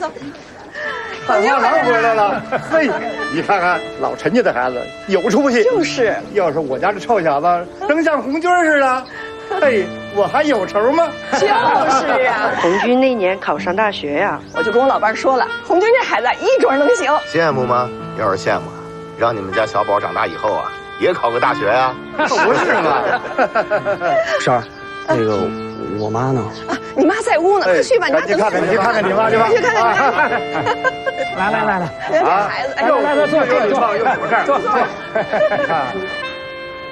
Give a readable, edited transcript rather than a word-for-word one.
走。 汉花郎回来了，嘿，你看看老陈家的孩子有出息。 就是， 要是我家这臭小子能像红军似的，嘿，我还有仇吗？ 就是啊。 红军那年考上大学呀， 我就跟我老伴说了，红军这孩子一准能行。 羡慕吗？要是羡慕，让你们家小宝长大以后啊，也考个大学呀。 不是嘛？ 婶儿，那个我妈呢？ 啊，你妈在屋呢，快去吧，你妈去看看，去看看你妈去吧。 去看看。 来， 这孩子， 又坐，又有事儿。